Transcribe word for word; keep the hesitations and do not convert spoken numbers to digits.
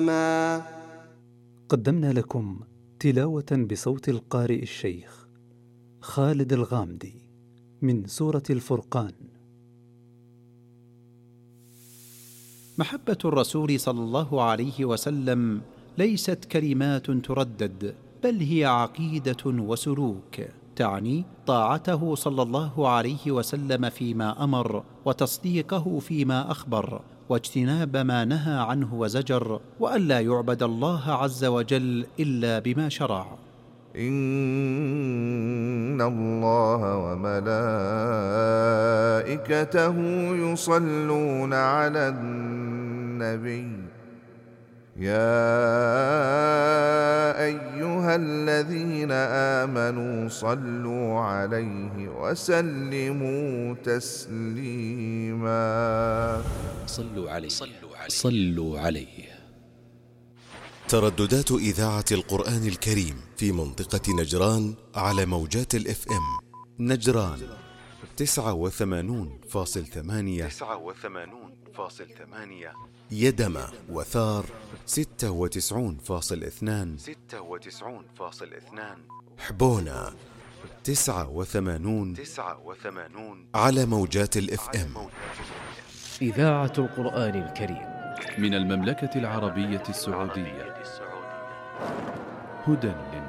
قدمنا لكم تلاوة بصوت القارئ الشيخ خالد الغامدي من سورة الفرقان. محبة الرسول صلى الله عليه وسلم ليست كلمات تردد، بل هي عقيدة وسلوك، تعني طاعته صلى الله عليه وسلم فيما أمر، وتصديقه فيما أخبر، واجتناب ما نهى عنه وزجر، وألا يعبد الله عز وجل إلا بما شرع. إن الله وملائكته يصلون على النبي يا أيها الذين آمنوا صلوا عليه وسلموا تسليما. صلوا عليه صلوا عليه. ترددات إذاعة القرآن الكريم في منطقة نجران على موجات الإف إم نجران تسعة وثمانون فاصل ثمانية تسعة وثمانون فاصل ثمانية، يدمى وثار ستة وتسعون فاصل اثنان ستة وتسعون فاصل اثنان، حبونا تسعة وثمانون تسعة وثمانون على موجات الإف إم. إذاعة القرآن الكريم من المملكة العربية السعودية، هدى